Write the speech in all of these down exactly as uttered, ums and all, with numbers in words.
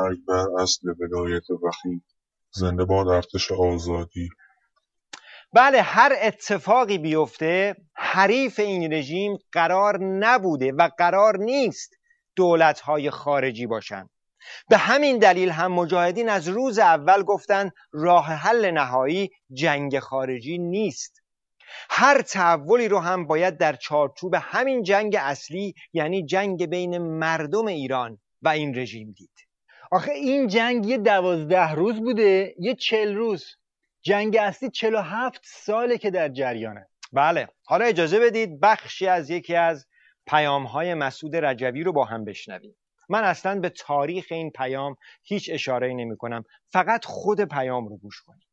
مرگ بر اصل ولایت وحید. زنده باد ارتش آزادی. بله، هر اتفاقی بیفته حریف این رژیم قرار نبوده و قرار نیست دولت‌های خارجی باشن. به همین دلیل هم مجاهدین از روز اول گفتن راه حل نهایی جنگ خارجی نیست. هر تحولی رو هم باید در چارچوب همین جنگ اصلی، یعنی جنگ بین مردم ایران و این رژیم دید. آخه این جنگ یه دوازده روز بوده، یه چل روز. جنگ اصلی چل و هفت ساله که در جریانه. بله، حالا اجازه بدید بخشی از یکی از پیام‌های مسعود رجوی رو با هم بشنویم. من اصلا به تاریخ این پیام هیچ اشاره‌ای نمی‌کنم، فقط خود پیام رو گوش کنید.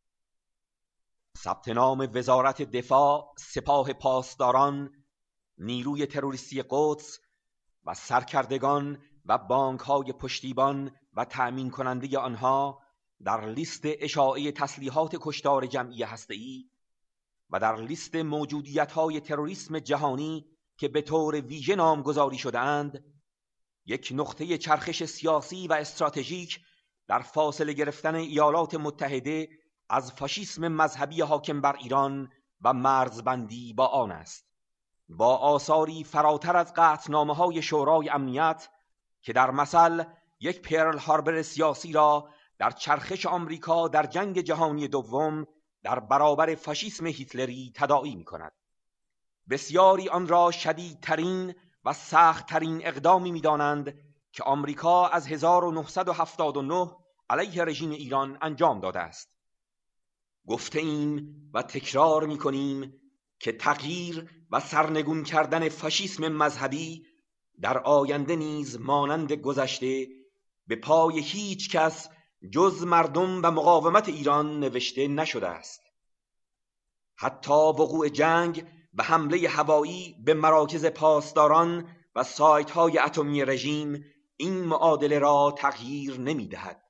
ثبت نام وزارت دفاع، سپاه پاسداران، نیروی تروریستی قدس و سرکردگان و بانک‌های پشتیبان و تأمین کننده آنها در لیست اشاعه تسلیحات کشتار جمعی هسته‌ای و در لیست موجودیت‌های تروریسم جهانی که به طور ویژه نامگذاری شده‌اند، یک نقطه چرخش سیاسی و استراتژیک در فاصله گرفتن ایالات متحده از فاشیسم مذهبی حاکم بر ایران و مرزبندی با آن است، با آثاری فراتر از قطعنامه‌های شورای امنیت که در مثل یک پرل هاربر سیاسی را در چرخش آمریکا در جنگ جهانی دوم در برابر فاشیسم هیتلری تداعی می‌کند. بسیاری آن را شدیدترین و سخت‌ترین اقدامی می‌دانند که آمریکا از هزار و نهصد و هفتاد و نه علیه رژیم ایران انجام داده است. گفته ایم و تکرار می‌کنیم که تغییر و سرنگون کردن فاشیسم مذهبی در آینده نیز مانند گذشته به پای هیچ کس جز مردم و مقاومت ایران نوشته نشده است. حتی وقوع جنگ و حمله هوایی به مراکز پاسداران و سایت‌های اتمی رژیم این معادله را تغییر نمی‌دهد.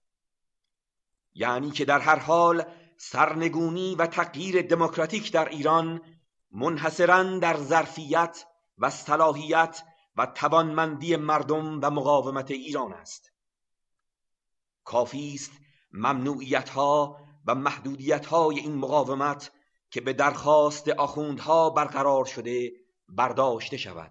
یعنی که در هر حال سرنگونی و تغییر دموکراتیک در ایران منحصراً در ظرفیت و صلاحیت و توانمندی مردم و مقاومت ایران است. کافی است ممنوعیت‌ها و محدودیت‌های این مقاومت که به درخواست آخوندها برقرار شده برداشته شود.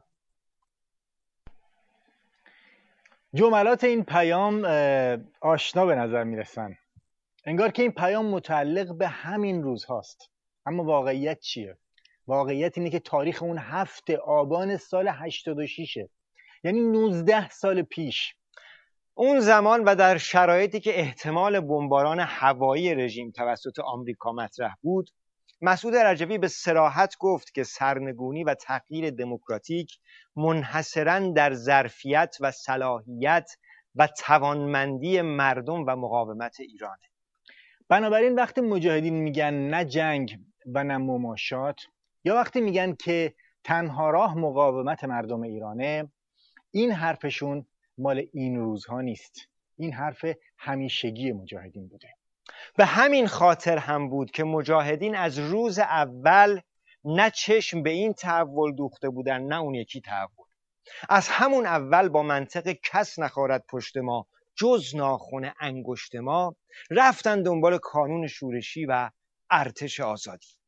جملات این پیام آشنا به نظر میرسن، انگار که این پیام متعلق به همین روز هاست. اما واقعیت چیه؟ واقعیت اینه که تاریخ اون هفت آبان سال هشتاد و شش، یعنی نوزده سال پیش. اون زمان و در شرایطی که احتمال بمباران هوایی رژیم توسط آمریکا مطرح بود، مسعود رجوی به صراحت گفت که سرنگونی و تغییر دموکراتیک منحصراً در ظرفیت و صلاحیت و توانمندی مردم و مقاومت ایرانه. بنابراین وقتی مجاهدین میگن نه جنگ و نه مماشات، یا وقتی میگن که تنها راه مقاومت مردم ایرانه، این حرفشون مال این روزها نیست. این حرف همیشگی مجاهدین بوده. به همین خاطر هم بود که مجاهدین از روز اول نه چشم به این تحول دوخته بودن نه اون یکی تحول. از همون اول با منطق کس نخارد پشت ما جز ناخن انگشت ما رفتن دنبال کانون شورشی و ارتش آزادی.